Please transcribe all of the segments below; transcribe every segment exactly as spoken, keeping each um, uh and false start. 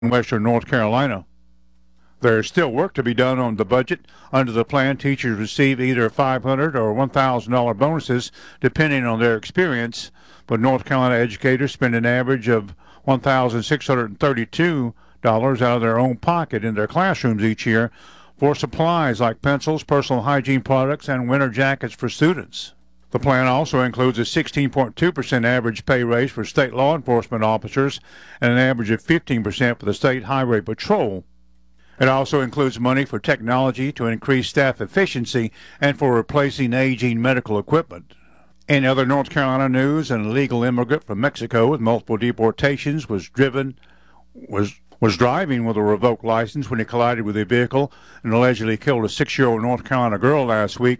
Western North Carolina. There is still work to be done on the budget. Under the plan, teachers receive either five hundred dollars or one thousand dollars bonuses, depending on their experience, but North Carolina educators spend an average of one thousand six hundred thirty-two dollars out of their own pocket in their classrooms each year for supplies like pencils, personal hygiene products, and winter jackets for students. The plan also includes a sixteen point two percent average pay raise for state law enforcement officers and an average of fifteen percent for the state highway patrol. It also includes money for technology to increase staff efficiency and for replacing aging medical equipment. In other North Carolina news, an illegal immigrant from Mexico with multiple deportations was driven was was driving with a revoked license when he collided with a vehicle and allegedly killed a six-year-old North Carolina girl last week.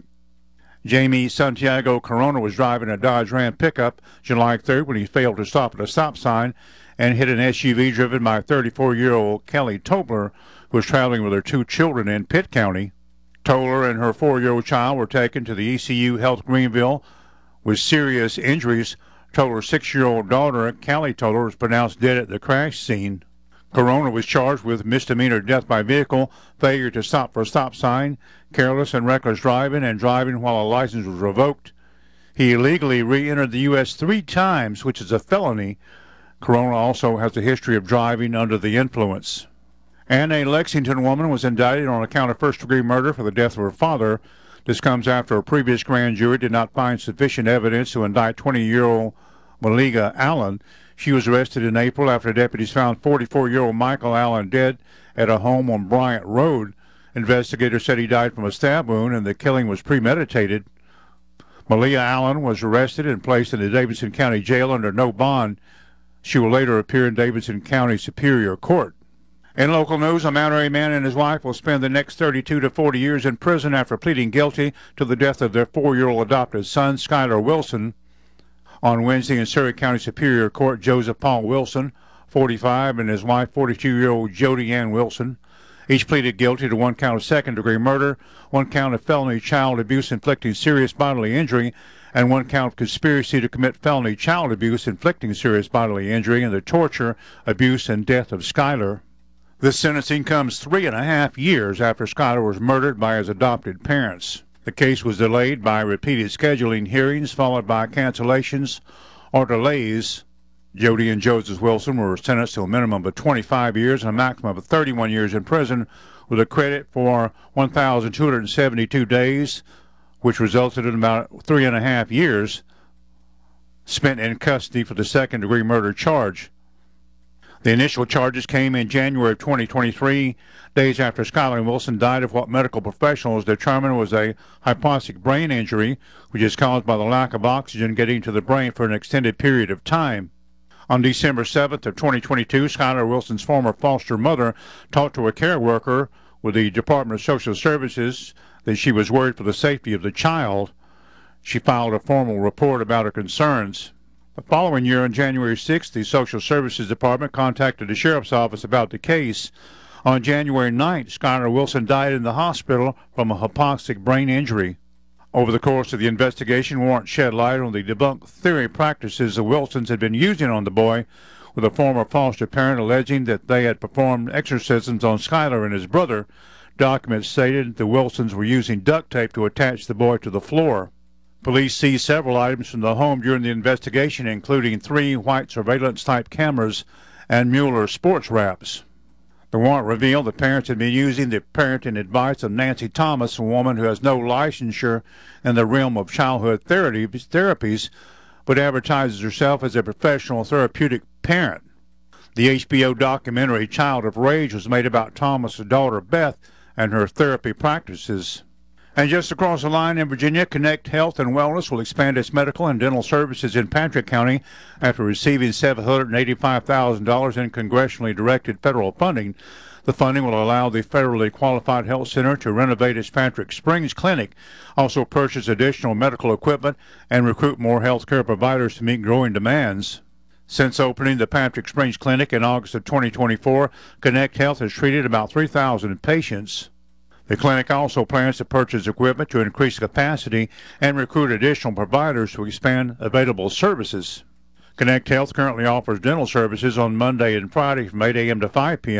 Jamie Santiago Corona was driving a Dodge Ram pickup July third when he failed to stop at a stop sign and hit an S U V driven by thirty-four-year-old Kelly Tobler, who was traveling with her two children in Pitt County. Tobler and her four-year-old child were taken to the E C U Health Greenville with serious injuries. Tobler's six-year-old daughter, Kelly Tobler, was pronounced dead at the crash scene. Corona was charged with misdemeanor death by vehicle, failure to stop for a stop sign, careless and reckless driving, and driving while a license was revoked. He illegally re-entered the U S three times, which is a felony. Corona also has a history of driving under the influence. And a Lexington woman was indicted on account of first-degree murder for the death of her father. This comes after a previous grand jury did not find sufficient evidence to indict twenty-year-old Maliga Allen. She was arrested in April after deputies found forty-four-year-old Michael Allen dead at a home on Bryant Road. Investigators said he died from a stab wound and the killing was premeditated. Malia Allen was arrested and placed in the Davidson County Jail under no bond. She will later appear in Davidson County Superior Court. In local news, a Mount Airy man and his wife will spend the next thirty-two to forty years in prison after pleading guilty to the death of their four-year-old adopted son, Skylar Wilson. On Wednesday in Surrey County Superior Court, Joseph Paul Wilson, forty-five, and his wife, forty-two-year-old Jody Ann Wilson, each pleaded guilty to one count of second-degree murder, one count of felony child abuse inflicting serious bodily injury, and one count of conspiracy to commit felony child abuse inflicting serious bodily injury and the torture, abuse, and death of Skylar. This sentencing comes three and a half years after Skylar was murdered by his adopted parents. The case was delayed by repeated scheduling hearings followed by cancellations or delays. Jody and Joseph Wilson were sentenced to a minimum of twenty-five years and a maximum of thirty-one years in prison with a credit for one thousand two hundred seventy-two days, which resulted in about three and a half years spent in custody for the second-degree murder charge. The initial charges came in January of twenty twenty-three, days after Skylar Wilson died of what medical professionals determined was a hypoxic brain injury, which is caused by the lack of oxygen getting to the brain for an extended period of time. On December seventh of twenty twenty-two, Skylar Wilson's former foster mother talked to a care worker with the Department of Social Services that she was worried for the safety of the child. She filed a formal report about her concerns. The following year, on January sixth, the Social Services Department contacted the Sheriff's Office about the case. On January ninth, Skylar Wilson died in the hospital from a hypoxic brain injury. Over the course of the investigation, warrants shed light on the debunked theory practices the Wilsons had been using on the boy, with a former foster parent alleging that they had performed exorcisms on Skylar and his brother. Documents stated the Wilsons were using duct tape to attach the boy to the floor. Police seized several items from the home during the investigation, including three white surveillance-type cameras and Mueller sports wraps. The warrant revealed the parents had been using the parenting advice of Nancy Thomas, a woman who has no licensure in the realm of childhood therapies, but advertises herself as a professional therapeutic parent. The H B O documentary Child of Rage was made about Thomas' daughter Beth and her therapy practices. And just across the line in Virginia, Connect Health and Wellness will expand its medical and dental services in Patrick County after receiving seven hundred eighty-five thousand dollars in congressionally directed federal funding. The funding will allow the federally qualified health center to renovate its Patrick Springs clinic, also purchase additional medical equipment, and recruit more health care providers to meet growing demands. Since opening the Patrick Springs Clinic in August of twenty twenty-four, Connect Health has treated about three thousand patients. The clinic also plans to purchase equipment to increase capacity and recruit additional providers to expand available services. Connect Health currently offers dental services on Monday and Friday from eight a.m. to five p.m.